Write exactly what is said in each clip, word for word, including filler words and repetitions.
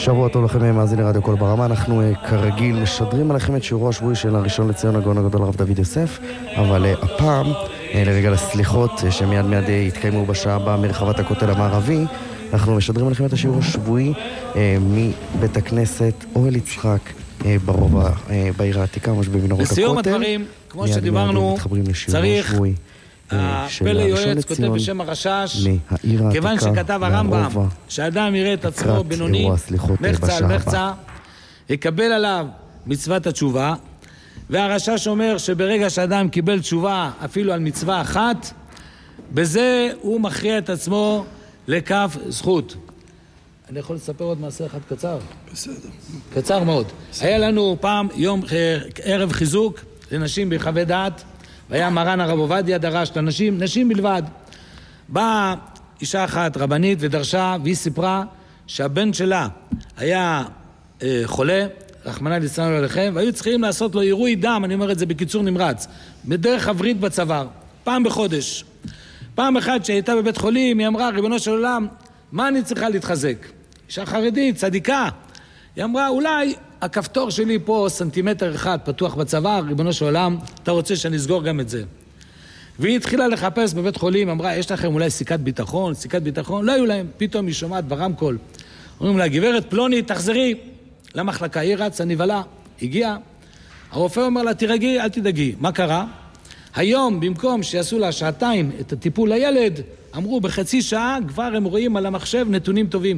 שבוע טוב לכם, מאזיני רדיו קול ברמה. אנחנו כרגיל משדרים עליכם את שיעורו השבועי של הראשון לציון הגאון הגדול הרב דוד יוסף, אבל הפעם לרגע לסליחות שמיד מיד יתקיימו בשעה הבאה מרחבת הכותל המערבי, אנחנו משדרים עליכם את השיעור השבועי מבית הכנסת אוהל יצחק ברובע בעיר העתיקה, ממש במנהרות הכותל. לסיום הדברים, כמו שדיברנו, צריך הפלא יועץ כותב בשם הרשש, כיוון שכתב הרמב"ם שאדם יראה את עצמו בינוני מחצה על מחצה, יקבל עליו מצוות התשובה, והרשש אומר שברגע שאדם קיבל תשובה אפילו על מצווה אחת, בזה הוא מכריע את עצמו לכף זכות. אני יכול לספר עוד מעשה אחד קצר? בסדר. קצר מאוד. היה לנו פעם יום ערב חיזוק לנשים בחוות דעת, והיה מרן הרב עובדיה דרש לנשים, נשים בלבד. באה אישה אחת רבנית ודרשה, והיא סיפרה שהבן שלה היה אה, חולה, רחמנא ליצלן עליכם, והיו צריכים לעשות לו עירוי דם, אני אומר את זה בקיצור נמרץ, בדרך הברית בצוואר, פעם בחודש. פעם אחת שהייתה בבית חולים, היא אמרה, ריבונו של עולם, מה אני צריכה להתחזק? אישה חרדית, צדיקה. היא אמרה, אולי הכפתור שלי פה סנטימטר אחד פתוח בצוואר, ריבונו של עולם, אתה רוצה שאני אסגור גם את זה. והיא התחילה לחפש בבית חולים, אמרה, יש לכם אולי סיכת ביטחון, סיכת ביטחון? לא היו להם, פתאום היא שומעת ברמקול. אומרים לה, גברת פלוני, תחזרי למחלקה, היא רצה, נבלה, הגיעה. הרופא אומר לה, תירגעי, אל תדאגי. מה קרה? היום, במקום שיעשו לה שעתיים את הטיפול לילד, אמרו, בחצי שעה כבר הם רואים על המחשב נתונים טובים.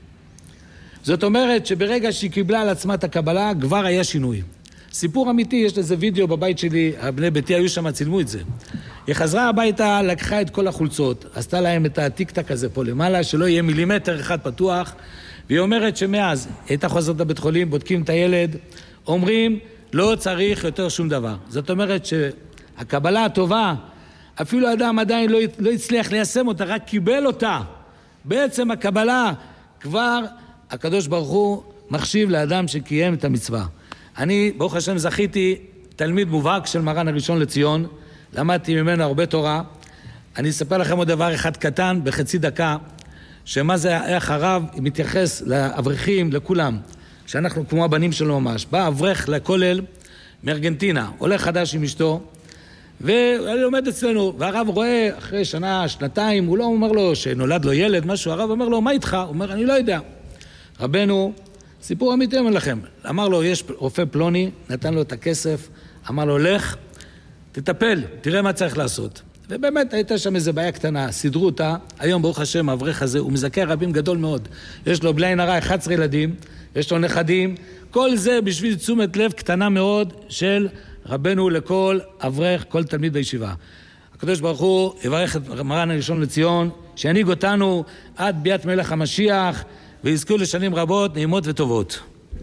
זאת אומרת שברגע שהיא קיבלה על עצמה את הקבלה, כבר היה שינוי. סיפור אמיתי, יש לזה וידאו בבית שלי, בני ביתי היו שם, צילמו את זה. היא חזרה הביתה, לקחה את כל החולצות, עשתה להם את הטיק-טק הזה פה למעלה, שלא יהיה מילימטר אחד פתוח, והיא אומרת שמאז, הייתה חוזרת לבית חולים, בודקים את הילד, אומרים, לא צריך יותר שום דבר. זאת אומרת שהקבלה הטובה, אפילו האדם עדיין לא, לא הצליח ליישם אותה, רק קיבל אותה. בעצם הקבלה כבר הקדוש ברוך הוא מחשיב לאדם שקיים את המצווה. אני, ברוך השם, זכיתי תלמיד מובהק של מרן הראשון לציון, למדתי ממנו הרבה תורה. אני אספר לכם עוד דבר אחד קטן, בחצי דקה, שמה זה איך הרב מתייחס לאברכים, לכולם, שאנחנו כמו הבנים שלו ממש. בא אברך לכולל מארגנטינה, עולה חדש עם אשתו, והוא עומד אצלנו, והרב רואה אחרי שנה, שנתיים, הוא לא אומר לו שנולד לו ילד, משהו, הרב אומר לו, מה איתך? הוא אומר, אני לא יודע. רבנו, סיפור אמיתי אומר לכם, אמר לו, יש רופא פלוני, נתן לו את הכסף, אמר לו, לך, תטפל, תראה מה צריך לעשות. ובאמת הייתה שם איזו בעיה קטנה, סידרו אותה, היום ברוך השם, האברך הזה, הוא מזכה רבים גדול מאוד. יש לו בלי עין הרע אחד עשר ילדים, יש לו נכדים, כל זה בשביל תשומת לב קטנה מאוד של רבנו לכל אברך, כל תלמיד בישיבה. הקדוש ברוך הוא יברך את מרן הראשון לציון, שינהיג אותנו עד ביאת מלך המשיח, ויזכו לשנים רבות, נעימות וטובות.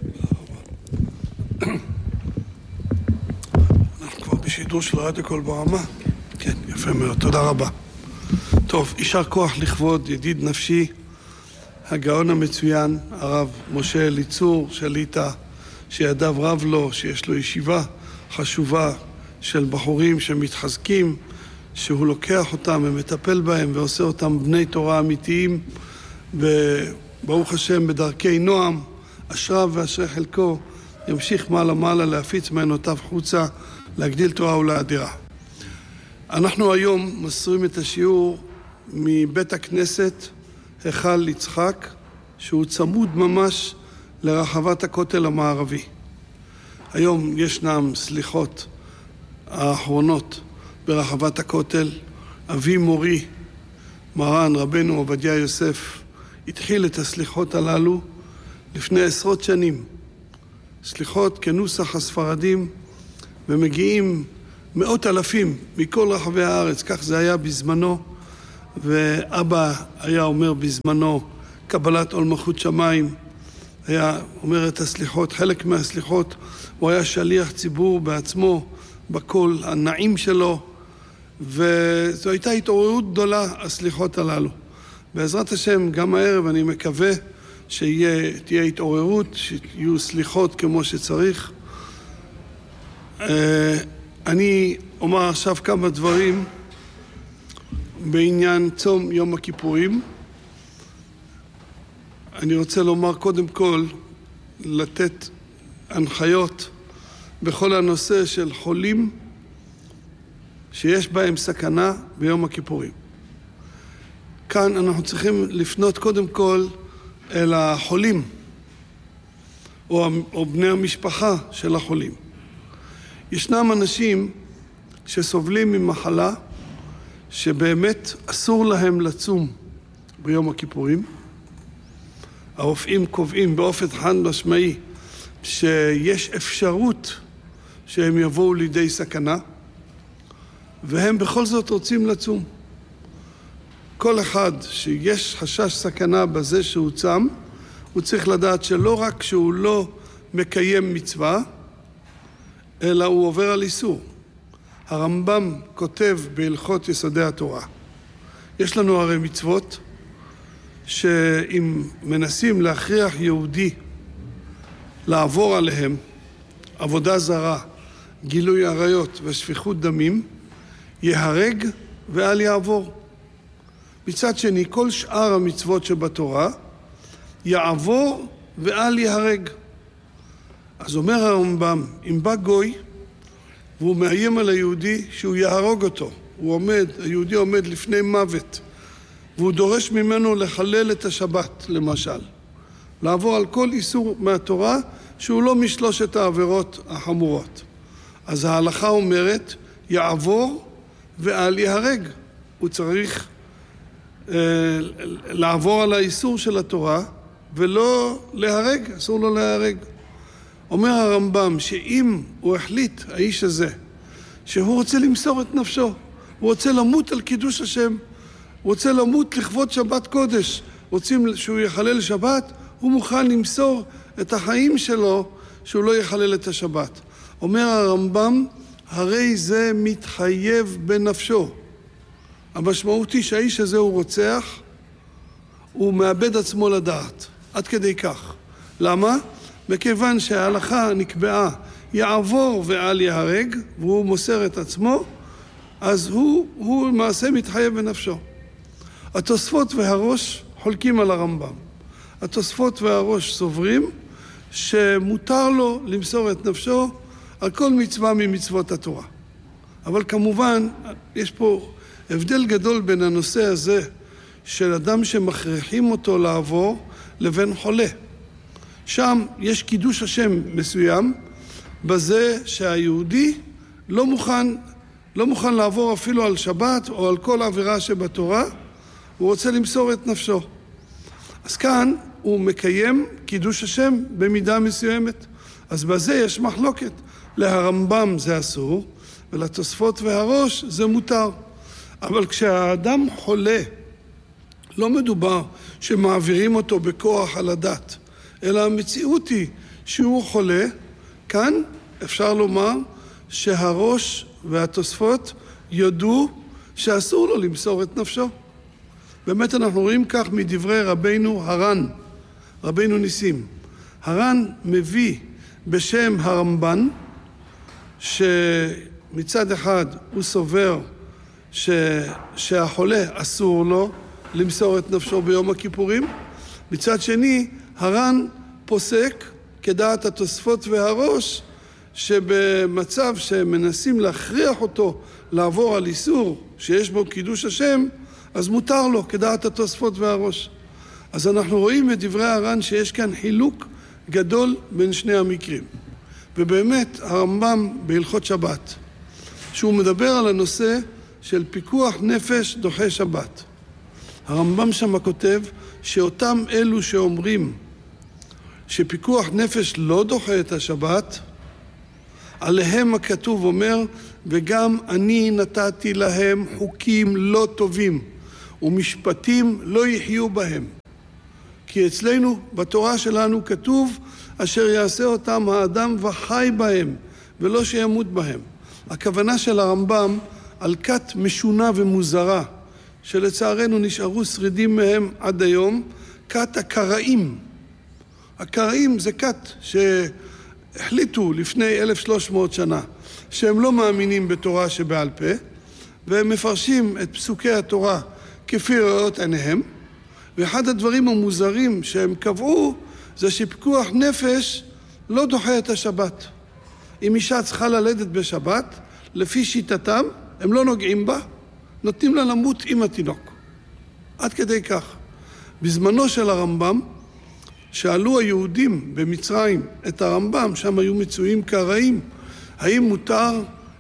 אנחנו כבר בשידור של רדיו קול ברמה. כן, יפה מאוד, תודה רבה. טוב, יישר כוח לכבוד ידיד נפשי, הגאון המצוין, הרב משה אליצור שליטה, שידיו רב לו, שיש לו ישיבה חשובה של בחורים שמתחזקים, שהוא לוקח אותם ומטפל בהם ועושה אותם בני תורה אמיתיים, וברוך השם בדרכי נועם, אשריו ואשרי חלקו, ימשיך מעלה מעלה להפיץ מעיינותיו חוצה, להגדיל תורה ולאדירה. אנחנו היום מסרים את השיעור מבית הכנסת היכל יצחק, שהוא צמוד ממש לרחבת הכותל המערבי. היום ישנם סליחות האחרונות ברחבת הכותל. אבי מורי, מרן רבנו עובדיה יוסף, התחיל את הסליחות הללו לפני עשרות שנים. סליחות כנוסח הספרדים, ומגיעים מאות אלפים מכל רחבי הארץ, כך זה היה בזמנו, ואבא היה אומר בזמנו קבלת עול מלכות שמיים, היה אומר את הסליחות, חלק מהסליחות, הוא היה שליח ציבור בעצמו, בקול הנעים שלו, וזו הייתה התעוררות גדולה, הסליחות הללו. בעזרת השם, גם הערב אני מקווה שתהיה התעוררות, שיהיו סליחות כמו שצריך. אני אומר עכשיו כמה דברים בעניין צום יום הכיפורים. אני רוצה לומר קודם כל, לתת הנחיות בכל הנושא של חולים שיש בהם סכנה ביום הכיפורים. כאן אנחנו צריכים לפנות קודם כל אל החולים, או, או בני המשפחה של החולים. ישנם אנשים שסובלים ממחלה שבאמת אסור להם לצום ביום הכיפורים. הרופאים קובעים באופן חד משמעי שיש אפשרות שהם יבואו לידי סכנה, והם בכל זאת רוצים לצום. כל אחד שיש חשש סכנה בזה שהוא צם, הוא צריך לדעת שלא רק שהוא לא מקיים מצווה, אלא הוא עובר על איסור. הרמב"ם כותב בהלכות יסודי התורה. יש לנו הרי מצוות שאם מנסים להכריח יהודי לעבור עליהם, עבודה זרה, גילוי עריות ושפיכות דמים, יהרג ואל יעבור. מצד שני, כל שאר המצוות שבתורה יעבור ואל יהרג. אז אומר הרמב"ם, אם בא גוי והוא מאיים על היהודי שהוא יהרוג אותו, הוא עומד, היהודי עומד לפני מוות, והוא דורש ממנו לחלל את השבת, למשל, לעבור על כל איסור מהתורה שהוא לא משלושת העבירות החמורות. אז ההלכה אומרת, יעבור ואל יהרג. הוא צריך אה, לעבור על האיסור של התורה ולא להרג, אסור לו להרג. אומר הרמב"ם שאם הוא החליט, האיש הזה, שהוא רוצה למסור את נפשו, הוא רוצה למות על קידוש השם, הוא רוצה למות לכבוד שבת קודש, רוצים שהוא יחלל שבת, הוא מוכן למסור את החיים שלו שהוא לא יחלל את השבת. אומר הרמב"ם, הרי זה מתחייב בנפשו. המשמעות היא שהאיש הזה הוא רוצח, הוא מאבד עצמו לדעת, עד כדי כך. למה? מכיוון שההלכה נקבעה יעבור ואל יהרג, והוא מוסר את עצמו, אז הוא, הוא מעשה מתחייב בנפשו. התוספות והראש חולקים על הרמב"ם. התוספות והראש סוברים שמותר לו למסור את נפשו על כל מצווה ממצוות התורה. אבל כמובן, יש פה הבדל גדול בין הנושא הזה של אדם שמכריחים אותו לעבור לבין חולה. שם יש קידוש השם מסוים בזה שהיהודי לא מוכן, לא מוכן לעבור אפילו על שבת או על כל עבירה שבתורה, הוא רוצה למסור את נפשו. אז כאן הוא מקיים קידוש השם במידה מסוימת. אז בזה יש מחלוקת. להרמב"ם זה אסור, ולתוספות והראש זה מותר. אבל כשהאדם חולה, לא מדובר שמעבירים אותו בכוח על הדת, אלא המציאות היא שהוא חולה. כאן אפשר לומר שהראש והתוספות יודו שאסור לו למסור את נפשו. באמת אנחנו רואים כך מדברי רבינו הר"ן, רבינו ניסים. הר"ן מביא בשם הרמב"ן, שמצד אחד הוא סובר ש... שהחולה אסור לו למסור את נפשו ביום הכיפורים, מצד שני הר"ן פוסק כדעת התוספות והראש שבמצב שמנסים להכריח אותו לעבור על איסור שיש בו קידוש השם, אז מותר לו כדעת התוספות והראש. אז אנחנו רואים בדברי הר"ן שיש כאן חילוק גדול בין שני המקרים. ובאמת הרמב"ם בהלכות שבת, שהוא מדבר על הנושא של פיקוח נפש דוחה שבת, הרמב"ם שם כותב שאותם אלו שאומרים שפיקוח נפש לא דוחה את השבת, עליהם הכתוב אומר, וגם אני נתתי להם חוקים לא טובים, ומשפטים לא יחיו בהם. כי אצלנו בתורה שלנו כתוב, אשר יעשה אותם האדם וחי בהם, ולא שימות בהם. הכוונה של הרמב"ם על כת משונה ומוזרה, שלצערנו נשארו שרידים מהם עד היום, כת הקראים. הקראים זה כת שהחליטו לפני אלף ושלוש מאות שנה, שהם לא מאמינים בתורה שבעל פה, והם מפרשים את פסוקי התורה כפי ראות עיניהם, ואחד הדברים המוזרים שהם קבעו, זה שפיקוח נפש לא דוחה את השבת. אם אישה צריכה ללדת בשבת, לפי שיטתם, הם לא נוגעים בה, נותנים לה למות עם התינוק. עד כדי כך. בזמנו של הרמב"ם, שאלו היהודים במצרים את הרמב"ם, שם היו מצויים קראים, האם מותר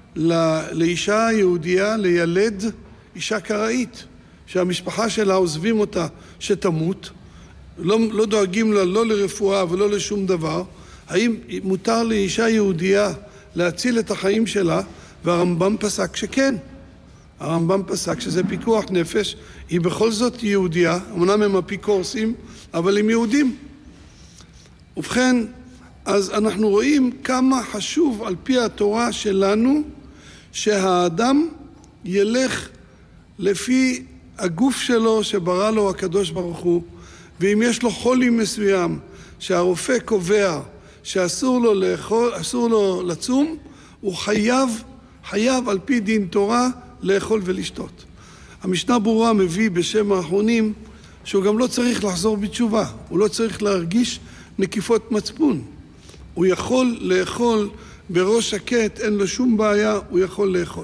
לאישה יהודייה לילד אישה קראית, שהמשפחה שלה עוזבים אותה שתמות, לא, לא דואגים לה לא לרפואה ולא לשום דבר, האם מותר לאישה יהודייה להציל את החיים שלה? והרמב"ם פסק שכן. הרמב"ם פסק שזה פיקוח נפש, היא בכל זאת יהודייה, אמנם הם אפיקורסים, אבל הם יהודים. ובכן, אז אנחנו רואים כמה חשוב על פי התורה שלנו, שהאדם ילך לפי הגוף שלו שברא לו הקדוש ברוך הוא, ואם יש לו חולי מסוים שהרופא קובע שאסור לו לאכול, אסור לו לצום, הוא חייב, חייב על פי דין תורה לאכול ולשתות. המשנה ברורה מביא בשם האחרונים שהוא גם לא צריך לחזור בתשובה, הוא לא צריך להרגיש נקיפות מצפון. הוא יכול לאכול בראש שקט, אין לו שום בעיה, הוא יכול לאכול.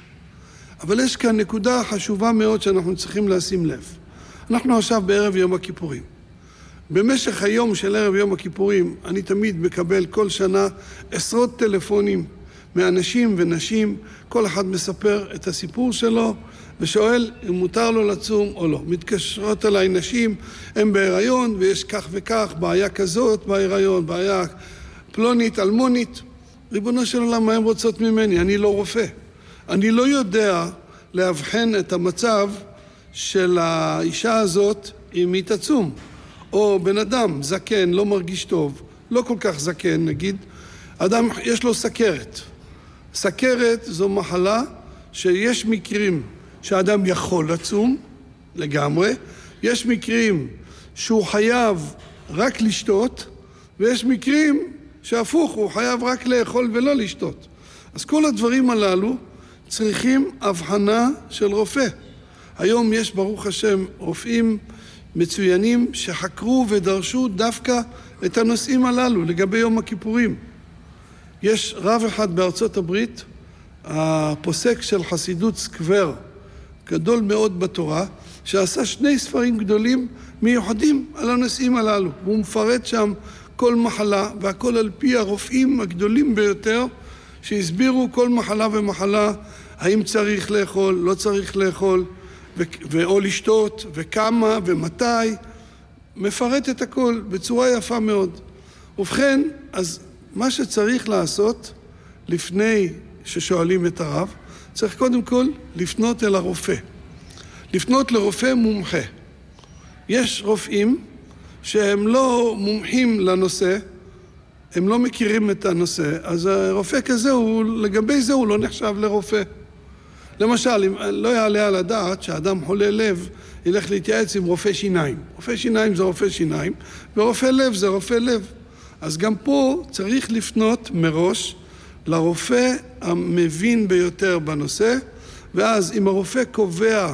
אבל יש כאן נקודה חשובה מאוד שאנחנו צריכים לשים לב. אנחנו עכשיו בערב יום הכיפורים. במשך היום של ערב יום הכיפורים, אני תמיד מקבל כל שנה עשרות טלפונים מאנשים ונשים, כל אחד מספר את הסיפור שלו, ושואל אם מותר לו לצום או לא. מתקשרות אליי נשים, הם בהיריון, ויש כך וכך, בעיה כזאת בהיריון, בעיה פלונית, אלמונית. ריבונו של עולם, מה הם רוצות ממני? אני לא רופא. אני לא יודע להבחן את המצב של האישה הזאת אם היא תצום. או בן אדם זקן, לא מרגיש טוב, לא כל כך זקן נגיד, אדם יש לו סכרת. סכרת זו מחלה שיש מקרים שהאדם יכול לצום לגמרי, יש מקרים שהוא חייב רק לשתות, ויש מקרים שהפוך, הוא חייב רק לאכול ולא לשתות. אז כל הדברים הללו צריכים הבחנה של רופא. היום יש ברוך השם רופאים מצוינים שחקרו ודרשו דווקא את הנושאים הללו לגבי יום הכיפורים. יש רב אחד בארצות הברית, הפוסק של חסידות סקוור, גדול מאוד בתורה, שעשה שני ספרים גדולים מיוחדים על הנושאים הללו. הוא מפרט שם כל מחלה, והכל על פי הרופאים הגדולים ביותר, שהסבירו כל מחלה ומחלה, האם צריך לאכול, לא צריך לאכול, ואו לשתות, וכמה ומתי, מפרט את הכל בצורה יפה מאוד. ובכן, אז מה שצריך לעשות לפני ששואלים את הרב, צריך קודם כל לפנות אל הרופא. לפנות לרופא מומחה. יש רופאים שהם לא מומחים לנושא, הם לא מכירים את הנושא, אז הרופא כזה, הוא, לגבי זה הוא לא נחשב לרופא. למשל, אם לא יעלה על הדעת שאדם חולה לב ילך להתייעץ עם רופא שיניים. רופא שיניים זה רופא שיניים, ורופא לב זה רופא לב. אז גם פה צריך לפנות מראש לרופא המבין ביותר בנושא, ואז אם הרופא קובע,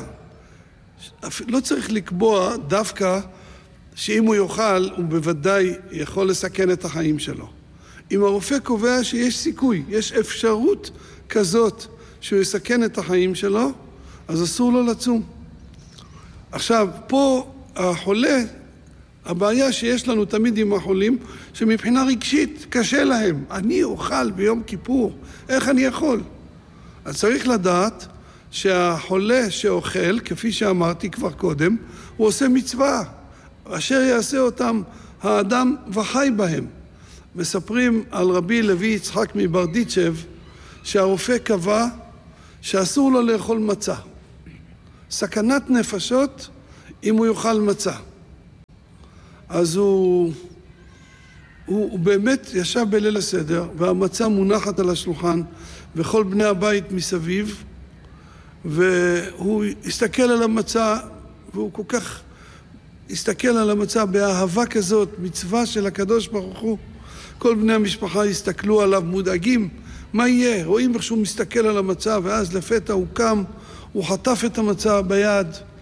לא צריך לקבוע דווקא שאם הוא יאכל, הוא בוודאי יכול לסכן את החיים שלו. אם הרופא קובע שיש סיכוי, יש אפשרות כזאת שהוא יסכן את החיים שלו, אז אסור לו לצום. עכשיו, פה החולה, הבעיה שיש לנו תמיד עם החולים, שמבחינה רגשית קשה להם. אני אוכל ביום כיפור, איך אני יכול? אז צריך לדעת שהחולה שאוכל, כפי שאמרתי כבר קודם, הוא עושה מצווה, אשר יעשה אותם האדם וחי בהם. מספרים על רבי לוי יצחק מברדיצ'ב, שהרופא קבע שאסור לו לאכול מצה. סכנת נפשות אם הוא יאכל מצה. אז הוא, הוא, הוא באמת ישב בליל הסדר, והמצה מונחת על השולחן, וכל בני הבית מסביב, והוא הסתכל על המצה, והוא כל כך הסתכל על המצה באהבה כזאת, מצווה של הקדוש ברוך הוא. כל בני המשפחה הסתכלו עליו מודאגים, מה יהיה? רואים איך שהוא מסתכל על המצה, ואז לפתע הוא קם, הוא חטף את המצה ביד,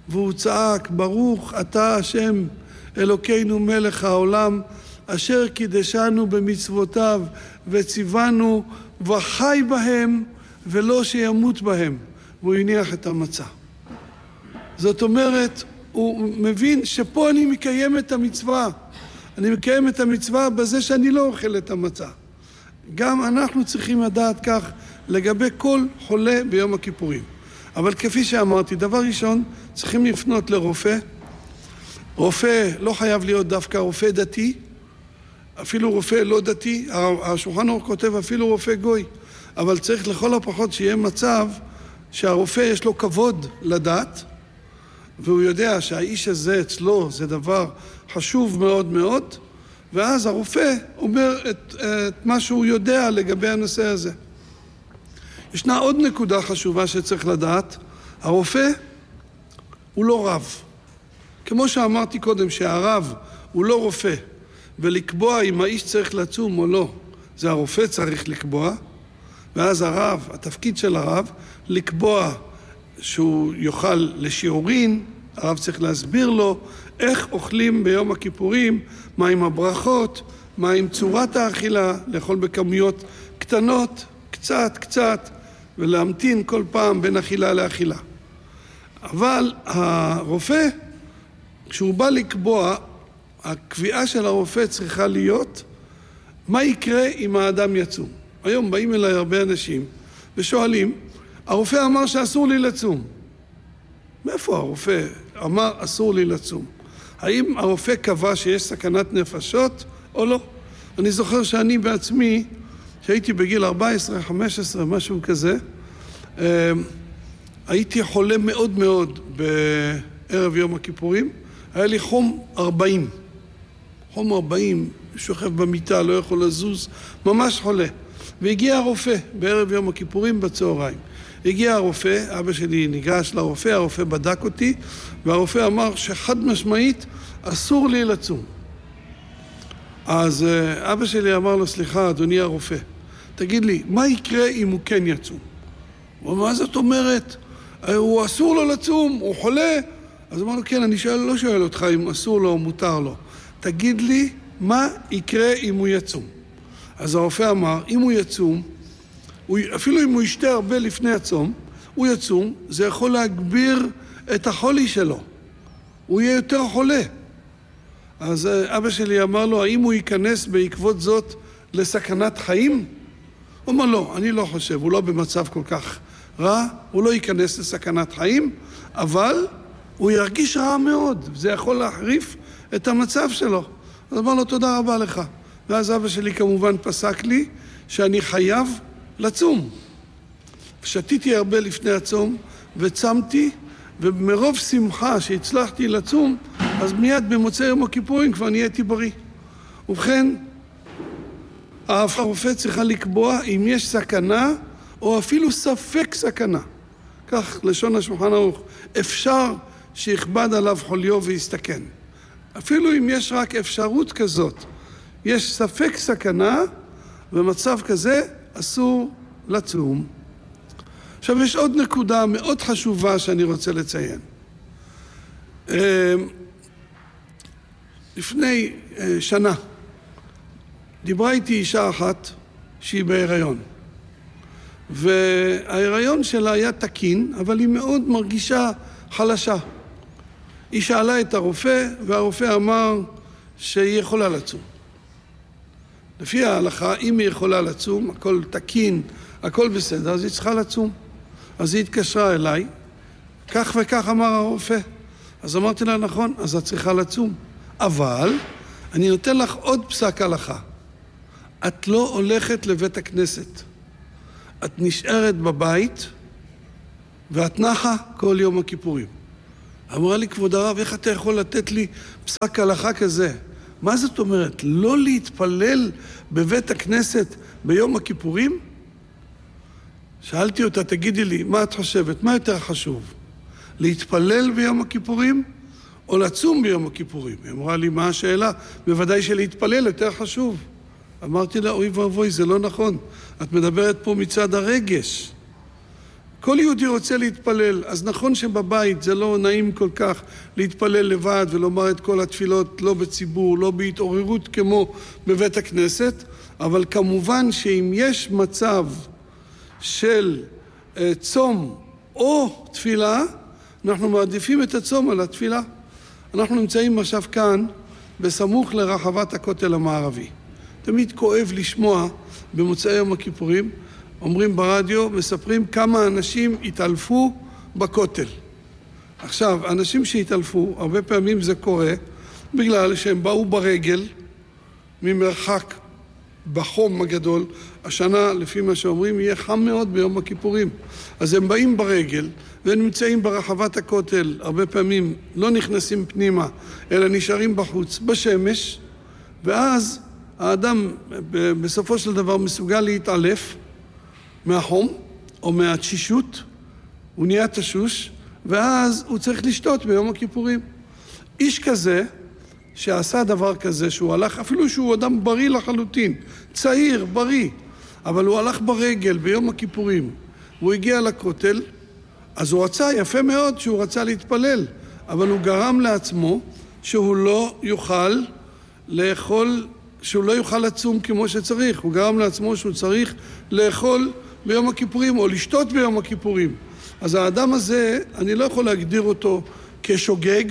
והוא צעק, ברוך אתה השם אלוקינו מלך העולם, אשר קידשנו במצוותיו וציוונו וחי בהם ולא שימות בהם. והוא הניח את המצה. זאת אומרת, הוא מבין שפה אני מקיים את המצווה. אני מקיים את המצווה בזה שאני לא אוכל את המצה. גם אנחנו צריכים לדעת כך לגבי כל חולה ביום הכיפורים. אבל כפי שאמרתי, דבר ראשון, צריכים לפנות לרופא. רופא לא חייב להיות דווקא רופא דתי, אפילו רופא לא דתי, השולחן ערוך כותב אפילו רופא גוי, אבל צריך לכל הפחות שיהיה מצב שהרופא יש לו כבוד לדת, והוא יודע שהאיש הזה אצלו זה דבר חשוב מאוד מאוד, ואז הרופא אומר את, את מה שהוא יודע לגבי הנושא הזה. ישנה עוד נקודה חשובה שצריך לדעת, הרופא הוא לא רב. כמו שאמרתי קודם שהרב הוא לא רופא, ולקבוע אם האיש צריך לצום או לא, זה הרופא צריך לקבוע, ואז הרב, התפקיד של הרב, לקבוע שהוא יאכל לשיעורין, הרב צריך להסביר לו איך אוכלים ביום הכיפורים, מה עם הברכות, מה עם צורת האכילה, לאכול בכמויות קטנות, קצת קצת, ולהמתין כל פעם בין אכילה לאכילה. אבל הרופא, כשהוא בא לקבוע, הקביעה של הרופא צריכה להיות מה יקרה אם האדם יצום. היום באים אליי הרבה אנשים ושואלים, הרופא אמר שאסור לי לצום. מאיפה הרופא אמר אסור לי לצום? האם הרופא קבע שיש סכנת נפשות או לא? אני זוכר שאני בעצמי, שהייתי בגיל ארבע עשרה חמש עשרה, משהו כזה, הייתי חולה מאוד מאוד בערב יום הכיפורים, היה לי חום ארבעים. חום ארבעים, שוכב במיטה, לא יכול לזוז, ממש חולה. והגיע הרופא בערב יום הכיפורים בצהריים. הגיע הרופא, אבא שלי ניגש לרופא, הרופא בדק אותי, והרופא אמר שחד משמעית אסור לי לצום. אז אבא שלי אמר לו, סליחה, אדוני הרופא, תגיד לי, מה יקרה אם הוא כן יצום? הוא אמר, מה זאת אומרת? הוא אסור לו לצום, הוא חולה. אז אמר לו, כן, אני שואל, לא שואל אותך אם אסור לו או מותר לו. תגיד לי, מה יקרה אם הוא יצום? אז הרופא אמר, אם הוא יצום, הוא, אפילו אם הוא ישתה הרבה לפני הצום, הוא יצום, זה יכול להגביר את החולי שלו. הוא יהיה יותר חולה. אז אבא שלי אמר לו, האם הוא ייכנס בעקבות זאת לסכנת חיים? הוא אמר, לא, אני לא חושב, הוא לא במצב כל כך רע, הוא לא ייכנס לסכנת חיים, אבל הוא ירגיש רע מאוד, זה יכול להחריף את המצב שלו. אז אמר לו, תודה רבה לך. ואז אבא שלי כמובן פסק לי שאני חייב לצום. שתיתי הרבה לפני הצום וצמתי, ומרוב שמחה שהצלחתי לצום, אז מיד במוצאי יום הכיפורים כבר נהייתי בריא. ובכן, הרופא צריכה לקבוע אם יש סכנה או אפילו ספק סכנה. כך לשון השולחן ערוך, אפשר שיכבד עליו חוליו ויסתכן. אפילו אם יש רק אפשרות כזאת, יש ספק סכנה, במצב כזה אסור לצום. עכשיו יש עוד נקודה מאוד חשובה שאני רוצה לציין. לפני שנה דיברה איתי אישה אחת שהיא בהיריון. וההיריון שלה היה תקין, אבל היא מאוד מרגישה חלשה. היא שאלה את הרופא, והרופא אמר שהיא יכולה לצום. לפי ההלכה, אם היא יכולה לצום, הכל תקין, הכל בסדר, אז היא צריכה לצום. אז היא התקשרה אליי, כך וכך אמר הרופא. אז אמרתי לה, נכון, אז את צריכה לצום. אבל אני נותן לך עוד פסק הלכה. את לא הולכת לבית הכנסת. את נשארת בבית, ואת נחה כל יום הכיפורים. אמרה לי, כבוד הרב, איך אתה יכול לתת לי פסק הלכה כזה? מה זאת אומרת? לא להתפלל בבית הכנסת ביום הכיפורים? שאלתי אותה, תגידי לי, מה את חושבת? מה יותר חשוב? להתפלל ביום הכיפורים או לצום ביום הכיפורים? היא אמרה לי, מה השאלה? בוודאי שלהתפלל יותר חשוב. אמרתי לה, אוי ואבוי, זה לא נכון. את מדברת פה מצד הרגש. כל יהודי רוצה להתפלל, אז נכון שבבית זה לא נעים כל כך להתפלל לבד ולומר את כל התפילות לא בציבור, לא בהתעוררות כמו בבית הכנסת, אבל כמובן שאם יש מצב של צום או תפילה, אנחנו מעדיפים את הצום על התפילה. אנחנו נמצאים עכשיו כאן בסמוך לרחבת הכותל המערבי. תמיד כואב לשמוע במוצאי יום הכיפורים, אומרים ברדיו, מספרים כמה אנשים התעלפו בכותל. עכשיו, אנשים שהתעלפו, הרבה פעמים זה קורה, בגלל שהם באו ברגל ממרחק בחום הגדול. השנה, לפי מה שאומרים, יהיה חם מאוד ביום הכיפורים. אז הם באים ברגל ונמצאים ברחבת הכותל, הרבה פעמים לא נכנסים פנימה, אלא נשארים בחוץ, בשמש, ואז האדם בסופו של דבר מסוגל להתעלף מהחום או מהתשישות, הוא נהיה תשוש, ואז הוא צריך לשתות ביום הכיפורים. איש כזה שעשה דבר כזה, שהוא הלך, אפילו שהוא אדם בריא לחלוטין, צעיר, בריא, אבל הוא הלך ברגל ביום הכיפורים, והוא הגיע לכותל, אז הוא רצה, יפה מאוד שהוא רצה להתפלל, אבל הוא גרם לעצמו שהוא לא יוכל לאכול, שהוא לא יוכל לצום כמו שצריך. הוא גרם לעצמו שהוא צריך לאכול ביום הכיפורים או לשתות ביום הכיפורים. אז האדם הזה, אני לא יכול להגדיר אותו כשוגג.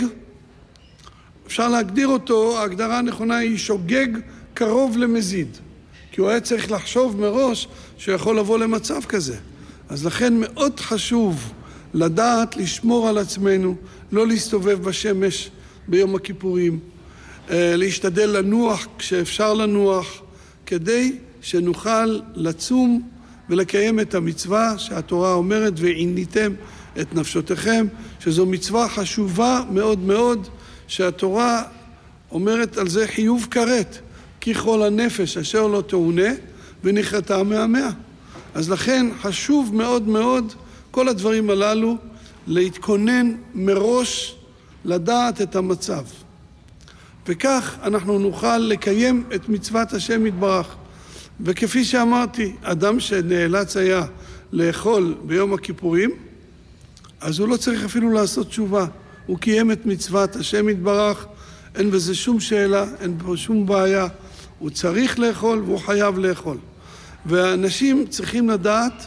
אפשר להגדיר אותו, ההגדרה הנכונה היא שוגג קרוב למזיד. כי הוא היה צריך לחשוב מראש שיכול לבוא למצב כזה. אז לכן מאוד חשוב לדעת לשמור על עצמנו, לא להסתובב בשמש ביום הכיפורים, להשתדל לנוח כשאפשר לנוח, כדי שנוכל לצום ולקיים את המצווה שהתורה אומרת, ועיניתם את נפשותיכם, שזו מצווה חשובה מאוד מאוד, שהתורה אומרת על זה חיוב כרת, כי כל הנפש אשר לא תעונה ונחרתה מהמאה. אז לכן חשוב מאוד מאוד כל הדברים הללו להתכונן מראש, לדעת את המצב. וכך אנחנו נוכל לקיים את מצוות השם יתברך. וכפי שאמרתי, אדם שנאלץ היה לאכול ביום הכיפורים, אז הוא לא צריך אפילו לעשות תשובה. הוא קיים את מצוות השם יתברך, אין בזה שום שאלה, אין בו שום בעיה. הוא צריך לאכול והוא חייב לאכול. ואנשים צריכים לדעת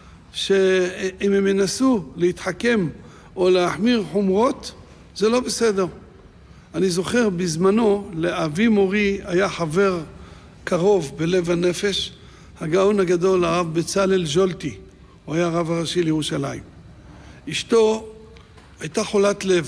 שאם הם ינסו להתחכם או להחמיר חומרות, זה לא בסדר. אני זוכר בזמנו, לאבי מורי היה חבר קרוב בלב הנפש, הגאון הגדול, הרב בצלאל ז'ולטי, הוא היה הרב הראשי לירושלים. אשתו הייתה חולת לב,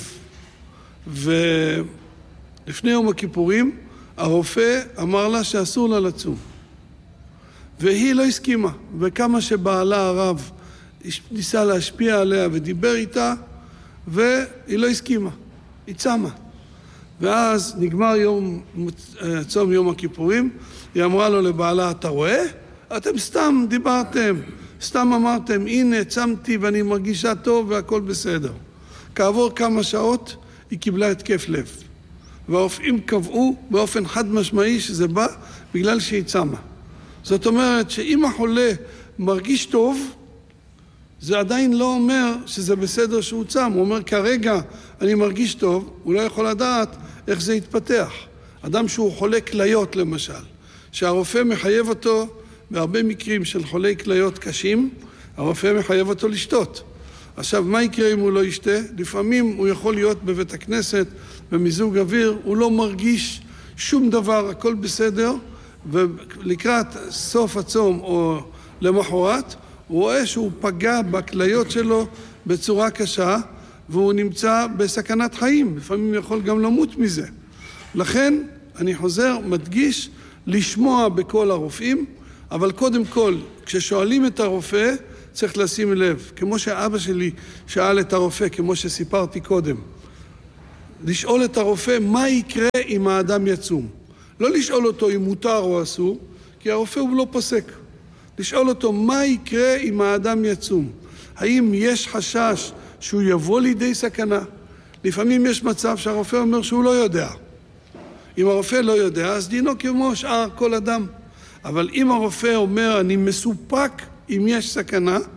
ולפני יום הכיפורים הרופא אמר לה שאסור לה לצום. והיא לא הסכימה, וכמה שבעלה הרב ניסה להשפיע עליה ודיבר איתה, והיא לא הסכימה, היא צמה. ואז נגמר יום, צום יום הכיפורים, היא אמרה לו לבעלה, אתה רואה? אתם סתם דיברתם, סתם אמרתם, הנה צמתי ואני מרגישה טוב והכל בסדר. כעבור כמה שעות היא קיבלה התקף לב. והרופאים קבעו באופן חד משמעי שזה בא בגלל שהיא צמה. זאת אומרת שאם החולה מרגיש טוב, זה עדיין לא אומר שזה בסדר שהוא צם. הוא אומר, כרגע אני מרגיש טוב, הוא לא יכול לדעת איך זה יתפתח. אדם שהוא חולה כליות למשל, שהרופא מחייב אותו, בהרבה מקרים של חולי כליות קשים, הרופא מחייב אותו לשתות. עכשיו, מה יקרה אם הוא לא ישתה? לפעמים הוא יכול להיות בבית הכנסת, במיזוג אוויר, הוא לא מרגיש שום דבר, הכל בסדר, ולקראת סוף הצום או למחרת, הוא רואה שהוא פגע בכליות שלו בצורה קשה, והוא נמצא בסכנת חיים, לפעמים יכול גם למות מזה. לכן, אני חוזר, מדגיש, לשמוע בכל הרופאים, אבל קודם כל, כששואלים את הרופא, צריך לשים לב, כמו שאבא שלי שאל את הרופא, כמו שסיפרתי קודם, לשאול את הרופא מה יקרה אם האדם יצום. לא לשאול אותו אם מותר או אסור, כי הרופא הוא לא פוסק. לשאול אותו מה יקרה אם האדם יצום. האם יש חשש שהוא יבוא לידי סכנה? לפעמים יש מצב שהרופא אומר שהוא לא יודע. אם הרופא לא יודע, אז דינו כמו שאר כל אדם. אבל אם הרופא אומר, אני מסופק אם יש סכנה,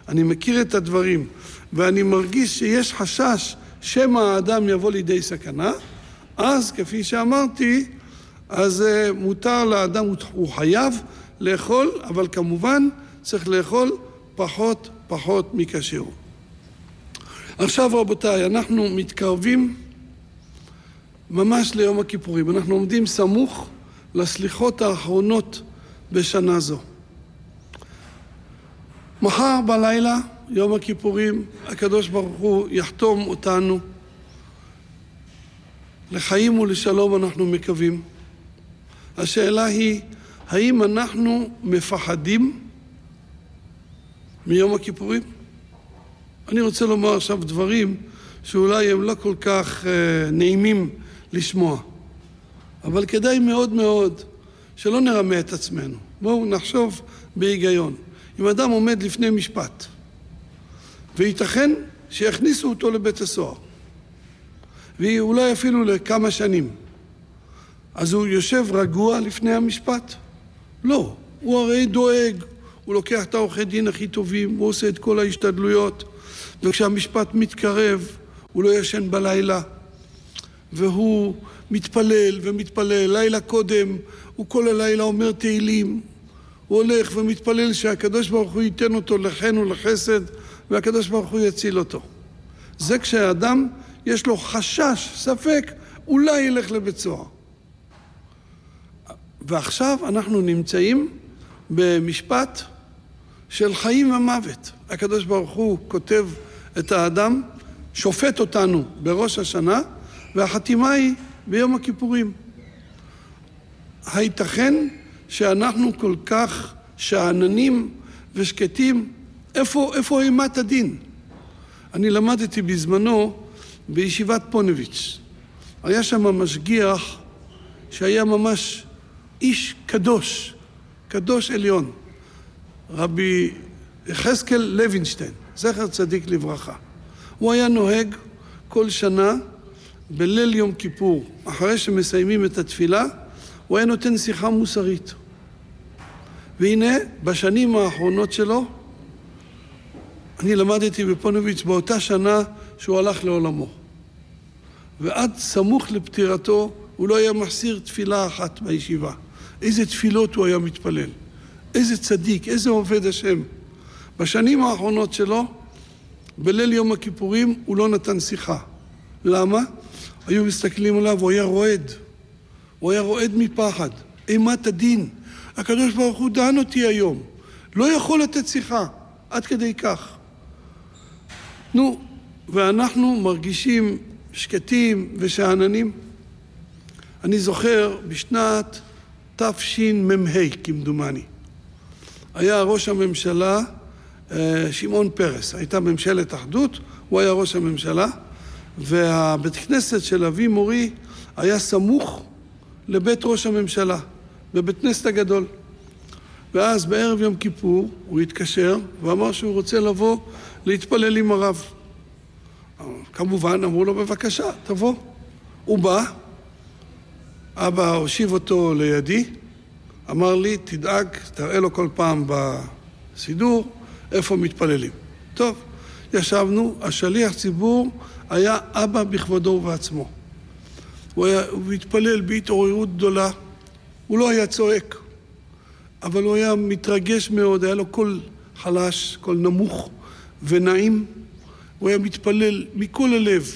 אני מכיר את הדברים, ואני מרגיש שיש חשש שמא האדם יבוא לידי סכנה, אז כפי שאמרתי, אז מותר לאדם, הוא חייב לאכול, אבל כמובן צריך לאכול פחות פחות מכשר. עכשיו רבותיי, אנחנו מתקרבים ממש ליום הכיפורים. אנחנו עומדים סמוך לסליחות האחרונות בשנה זו. מחר בלילה, יום הכיפורים, הקדוש ברוך הוא יחתום אותנו לחיים ולשלום, אנחנו מקווים. השאלה היא, האם אנחנו מפחדים מיום הכיפורים? אני רוצה לומר עכשיו דברים שאולי הם לא כל כך uh, נעימים לשמוע, אבל כדאי מאוד מאוד שלא נרמה את עצמנו. בואו נחשוב בהיגיון. אם אדם עומד לפני משפט, וייתכן שיכניסו אותו לבית הסוהר, ואולי אפילו לכמה שנים, אז הוא יושב רגוע לפני המשפט? לא, הוא הרי דואג, הוא לוקח את העורכי דין הכי טובים, הוא עושה את כל ההשתדלויות, וכשהמשפט מתקרב, הוא לא ישן בלילה, והוא מתפלל ומתפלל. לילה קודם, הוא כל הלילה אומר תהילים, הוא הולך ומתפלל שהקדוש ברוך הוא ייתן אותו לחן ולחסד, והקדוש ברוך הוא יציל אותו. זה כשהאדם יש לו חשש, ספק, אולי ילך לבית סוהר. ועכשיו אנחנו נמצאים במשפט של חיים ומוות. הקדוש ברוך הוא כותב את האדם, שופט אותנו בראש השנה, והחתימה היא ביום הכיפורים. הייתכן שאנחנו כל כך שאננים ושקטים? איפה, איפה אימת הדין? אני למדתי בזמנו בישיבת פונביץ'. היה שם משגיח שהיה ממש איש קדוש, קדוש עליון, רבי יחזקאל לוינשטיין, זכר צדיק לברכה. הוא היה נוהג כל שנה בליל יום כיפור, אחרי שמסיימים את התפילה, הוא היה נותן שיחה מוסרית. והנה, בשנים האחרונות שלו, אני למדתי בפונוביץ' באותה שנה שהוא הלך לעולמו. ועד סמוך לפטירתו, הוא לא היה מחסיר תפילה אחת בישיבה. איזה תפילות הוא היה מתפלל. איזה צדיק, איזה עובד השם. בשנים האחרונות שלו, בליל יום הכיפורים, הוא לא נתן שיחה. למה? היו מסתכלים עליו, הוא היה רועד. הוא היה רועד מפחד. אימת הדין. הקדוש ברוך הוא דן אותי היום. לא יכול לתת שיחה. עד כדי כך. נו, ואנחנו מרגישים שקטים ושאננים. אני זוכר בשנת תשמ"ה, כמדומני. היה ראש הממשלה שמעון פרס. הייתה ממשלת אחדות, הוא היה ראש הממשלה, והבית כנסת של אבי מורי היה סמוך לבית ראש הממשלה, בבית כנסת הגדול. ואז בערב יום כיפור הוא התקשר ואמר שהוא רוצה לבוא להתפלל עם הרב. כמובן אמרו לו בבקשה, תבוא. הוא בא, אבא הושיב אותו לידי, אמר לי תדאג, תראה לו כל פעם בסידור איפה מתפללים. טוב, ישבנו, השליח ציבור היה אבא בכבודו ובעצמו. הוא, היה, הוא התפלל בהתעוררות גדולה, הוא לא היה צועק, אבל הוא היה מתרגש מאוד, היה לו קול חלש, קול נמוך ונעים, הוא היה מתפלל מכל הלב,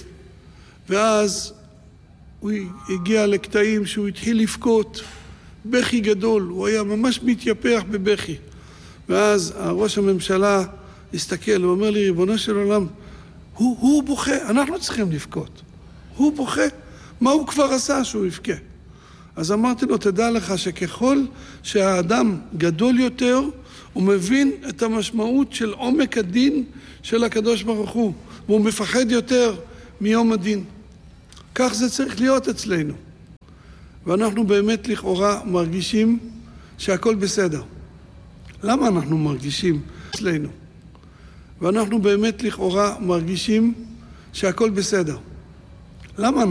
ואז הוא הגיע לקטעים שהוא התחיל לבכות, בכי גדול, הוא היה ממש מתייפח בבכי. ואז ראש הממשלה הסתכל ואומר לי, ריבונו של עולם, הוא, הוא בוכה, אנחנו צריכים לבכות. הוא בוכה, מה הוא כבר עשה שהוא יבכה? אז אמרתי לו, תדע לך שככל שהאדם גדול יותר, הוא מבין את המשמעות של עומק הדין של הקדוש ברוך הוא, והוא מפחד יותר מיום הדין. כך זה צריך להיות אצלנו. ואנחנו באמת לכאורה מרגישים שהכל בסדר. למה אנחנו מרגישים אצלנו? ואנחנו באמת לכאורה מרגישים שהכל בסדר. למה